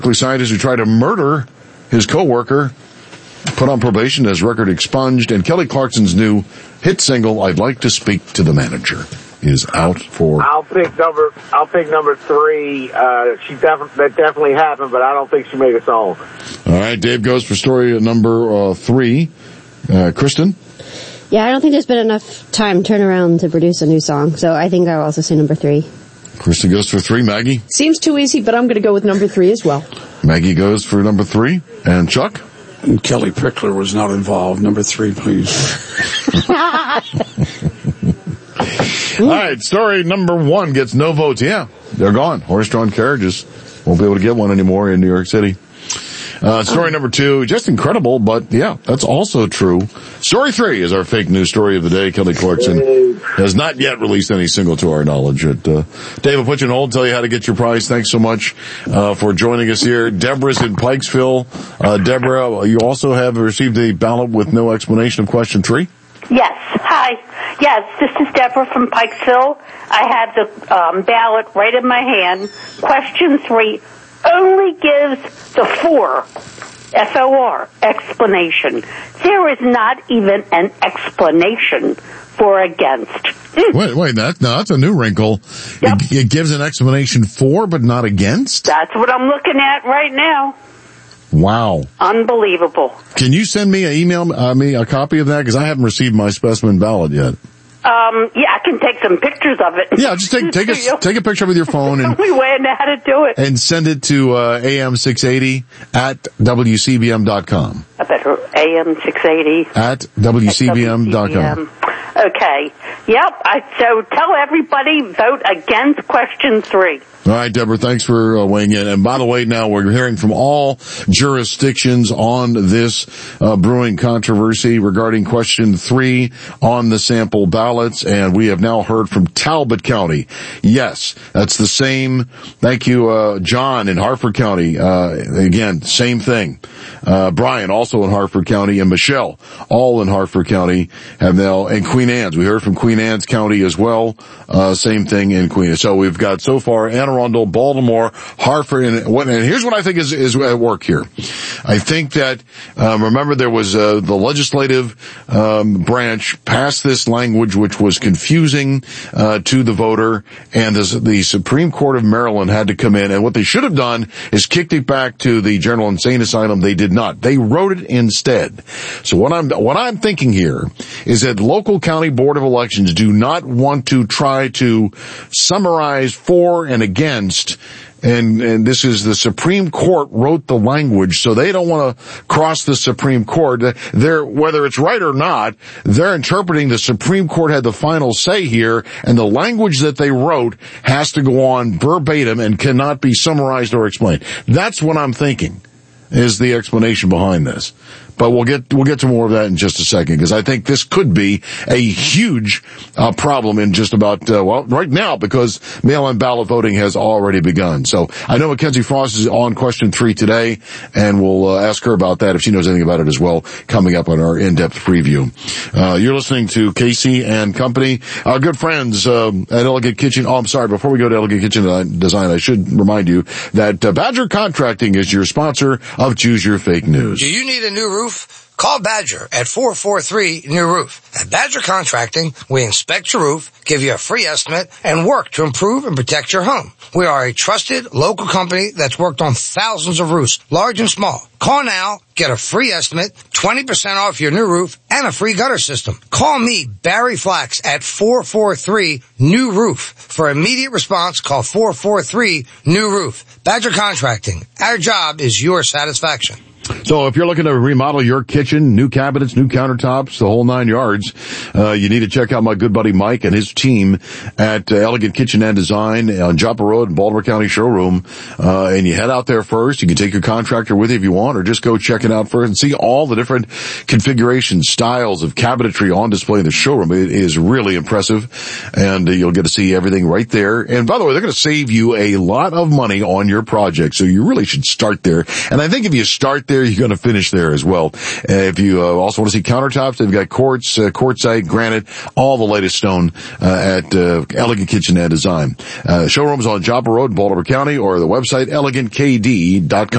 scientist who tried to murder his coworker, put on probation, has record expunged, and Kelly Clarkson's new hit single, I'd Like to Speak to the Manager, is out for... I'll pick number 3. That definitely happened, but I don't think she made a song. All right, Dave goes for story number 3. Kristen? Yeah, I don't think there's been enough time turnaround to produce a new song, so I think I'll also say number 3. Kristen goes for 3. Maggie? Seems too easy, but I'm going to go with number 3 as well. Maggie goes for number 3. And Chuck? And Kelly Pickler was not involved. Number 3, please. All right, story number 1 gets no votes. Yeah, they're gone. Horse-drawn carriages won't be able to get one anymore in New York City. Story number 2, just incredible, but yeah, that's also true. Story 3 is our fake news story of the day. Kelly Clarkson has not yet released any single to our knowledge. Dave, I'll put you on hold and tell you how to get your prize. Thanks so much for joining us here. Deborah's in Pikesville. Deborah, you also have received a ballot with no explanation of question 3? Yes. Hi. Yes, this is Deborah from Pikesville. I have the ballot right in my hand. Question 3 only gives the for, F-O-R, explanation. There is not even an explanation for against. Wait, that's a new wrinkle. Yep. It gives an explanation for, but not against? That's what I'm looking at right now. Wow. Unbelievable. Can you send me me a copy of that? Because I haven't received my specimen ballot yet. Yeah, I can take some pictures of it. Yeah, just take a picture with your phone and the only way I know how to do it. And send it to AM680 at WCBM.com. I better AM680 at WCBM.com. Okay. Yep. So tell everybody vote against question 3. All right, Deborah, thanks for weighing in. And by the way, now we're hearing from all jurisdictions on this brewing controversy regarding question 3 on the sample ballots. And we have now heard from Talbot County. Yes, that's the same. Thank you, John in Harford County. Again, same thing. Brian, also in Harford County, and Michelle, all in Harford County, have now, and Queen Anne's. We heard from Queen Anne's County as well. Same thing in Queen Anne. So we've got so far Anne Arundel, Baltimore, Hartford, and here's what I think is at work here. I think that, remember there was, the legislative, branch passed this language which was confusing, to the voter, and the Supreme Court of Maryland had to come in, and what they should have done is kicked it back to the General Insane Asylum. They did not. They wrote it instead. So what I'm thinking here is that local county board of elections do not want to try to summarize for and against, and this is the Supreme Court wrote the language, so they don't want to cross the Supreme Court. Whether it's right or not, they're interpreting the Supreme Court had the final say here, and the language that they wrote has to go on verbatim and cannot be summarized or explained. That's what I'm thinking is the explanation behind this. But we'll get to more of that in just a second, because I think this could be a huge problem in just about right now, because mail-in ballot voting has already begun. So I know Mackenzie Frost is on question 3 today, and we'll ask her about that if she knows anything about it as well, coming up on our in-depth preview. You're listening to Casey and Company, our good friends at Elegant Kitchen. Oh, I'm sorry, before we go to Elegant Kitchen Design, I should remind you that Badger Contracting is your sponsor of Choose Your Fake News. Do you need a new roof? Call Badger at 443-NEW-ROOF. At Badger Contracting, we inspect your roof, give you a free estimate, and work to improve and protect your home. We are a trusted local company that's worked on thousands of roofs, large and small. Call now, get a free estimate, 20% off your new roof, and a free gutter system. Call me, Barry Flax, at 443-NEW-ROOF. For immediate response, call 443-NEW-ROOF. Badger Contracting. Our job is your satisfaction. So if you're looking to remodel your kitchen, new cabinets, new countertops, the whole 9 yards, you need to check out my good buddy Mike and his team at Elegant Kitchen and Design on Joppa Road in Baltimore County showroom. And you head out there first. You can take your contractor with you if you want, or just go check it out first and see all the different configurations, styles of cabinetry on display in the showroom. It is really impressive, and you'll get to see everything right there. And by the way, they're going to save you a lot of money on your project, so you really should start there. And I think if you start there, you're going to finish there as well. If you also want to see countertops, they've got quartz, quartzite, granite, all the latest stone at Elegant Kitchen and Design. Showrooms on Joppa Road in Baltimore County, or the website elegantkd.com.